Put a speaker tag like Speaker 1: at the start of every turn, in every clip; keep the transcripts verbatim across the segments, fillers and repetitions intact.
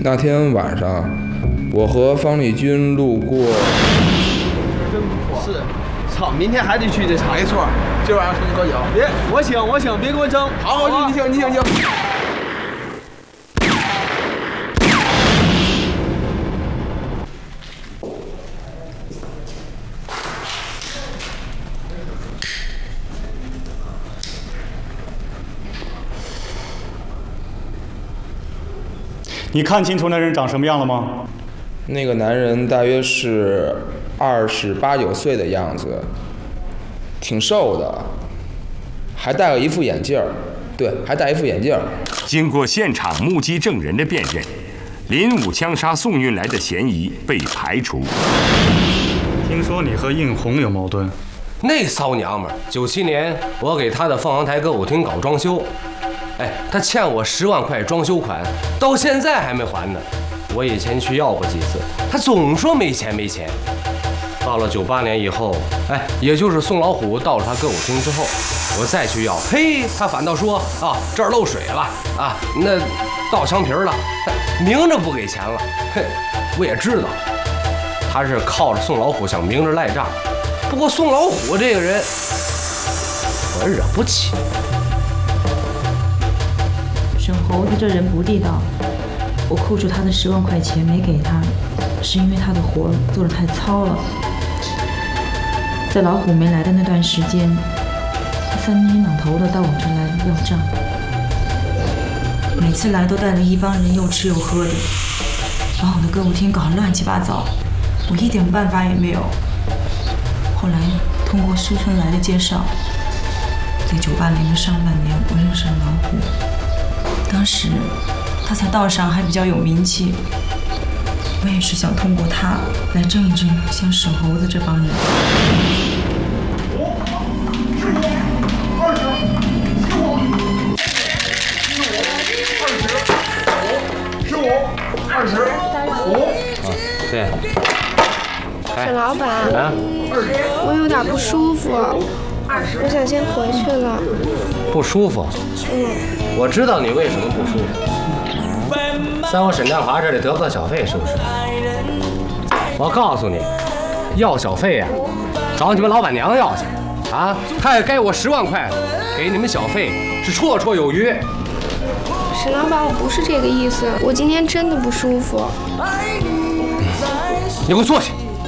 Speaker 1: 那天晚上，我和方力军路过。
Speaker 2: 真不错。是，操，明天还得去这场。没错，今晚上请你喝酒。别，我请，我请，别给我争。好，好，你请，你请，你请。
Speaker 3: 你看清楚那人长什么样了吗？
Speaker 1: 那个男人大约是二十八九岁的样子，挺瘦的，还戴了一副眼镜儿，对，还戴一副眼镜儿。
Speaker 4: 经过现场目击证人的辨认，林武枪杀宋运来的嫌疑被排除。
Speaker 3: 听说你和应红有矛盾？
Speaker 5: 那骚娘们儿，九七年我给她的凤凰台歌舞厅搞装修。哎，他欠我十万块装修款，到现在还没还呢。我以前去要过几次，他总说没钱没钱。到了九八年以后，哎，也就是宋老虎到了他歌舞厅之后，我再去要，嘿，他反倒说啊这儿漏水了啊，那倒墙皮了，明着不给钱了。嘿，我也知道，他是靠着宋老虎想明着赖账。不过宋老虎这个人，我惹不起。
Speaker 6: 沈猴子这人不地道，我扣住他的十万块钱没给他，是因为他的活做得太糙了。在老虎没来的那段时间，他三天两头的到我这来要账，每次来都带了一帮人又吃又喝的，把我的歌舞厅搞得乱七八糟，我一点办法也没有。后来通过苏春来的介绍，在九八年的上半年，我认识了老虎。当时他在道上还比较有名气，我也是想通过他来争一争像沈猴子这帮人。
Speaker 7: 五、十五、二十、十五、十五、二十、五、十五、二十、五。
Speaker 5: 啊，对。
Speaker 8: 沈老板，啊，我有点不舒服，我想先回去了。
Speaker 5: 不舒服？
Speaker 8: 嗯。
Speaker 5: 我知道你为什么不舒服，在我沈占华这里得不到小费，是不是？我告诉你，要小费呀、啊，找你们老板娘要去，啊，她也该我十万块，给你们小费是绰绰有余。
Speaker 8: 沈老板，我不是这个意思，我今天真的不舒服。
Speaker 5: 你给我坐下。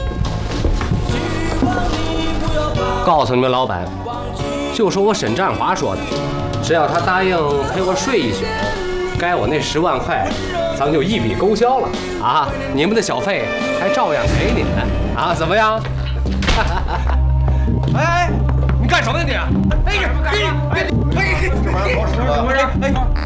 Speaker 5: 告诉你们老板，就说我沈占华说的。只要他答应陪我睡一宿，该我那十万块，咱就一笔勾销了啊！你们的小费还照样给你们啊？怎么样？哎，你干什么呢你？哎呀，哎哎哎哎哎！